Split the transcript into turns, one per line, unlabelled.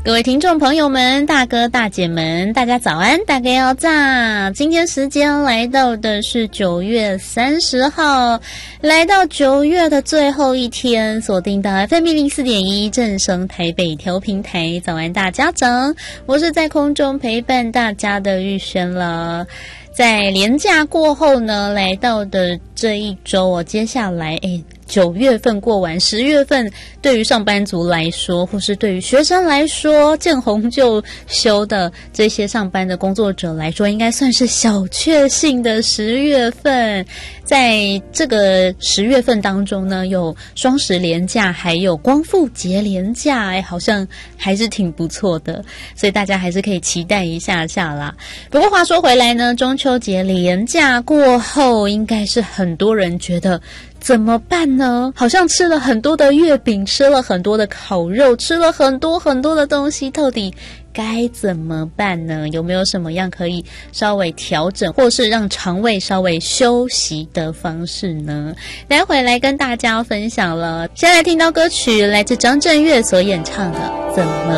各位听众朋友们，大哥大姐们，大家早安，大家要炸！今天时间来到的是9月30号，来到9月的最后一天，锁定到 FM 104.1正声台北调频台，早安大家长，我是在空中陪伴大家的玉轩了。在连假过后呢，来到的这一周接下来9月份过完，10月份对于上班族来说，或是对于学生来说，见红就休的这些上班的工作者来说，应该算是小确幸的10月份。在这个10月份当中呢，有双十连假，还有光复节连假，好像还是挺不错的，所以大家还是可以期待一下啦。不过话说回来呢，中秋节连假过后，应该是很多人觉得怎么办呢？好像吃了很多的月饼，吃了很多的烤肉，吃了很多的东西，到底该怎么办呢？有没有什么样可以稍微调整，或是让肠胃稍微休息的方式呢？待会来跟大家分享了。先来听到歌曲，来自张震岳所演唱的《怎么